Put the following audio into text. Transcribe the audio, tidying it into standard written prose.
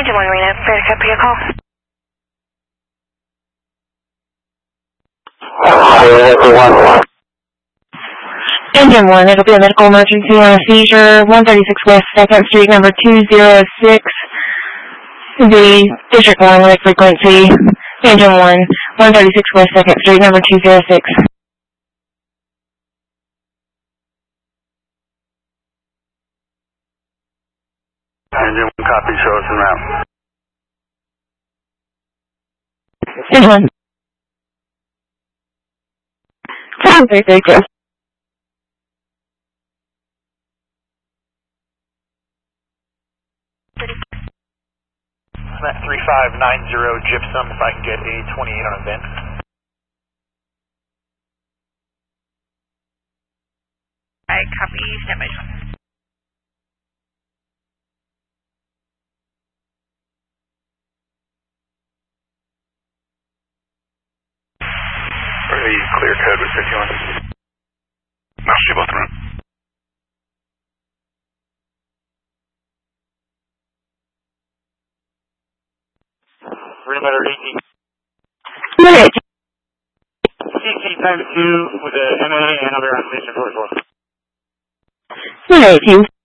Engine 1 Reno, Fair copy your call. Engine 1, it'll be a medical emergency on a seizure, 136 West 2nd Street, number 206. The District 1 with frequency. Engine 1, 136 West 2nd Street, number 206. Engine 1, copy, show us en route. Engine 1. Thank you. I'm at 3590 Gypsum, if I can get a 28 on a VIN. I copy, stand by. Ready, clear code with 51. Master both run. Perimeter 18. Minute. CC times 2 with a MA and other on station 44. Minute, 18.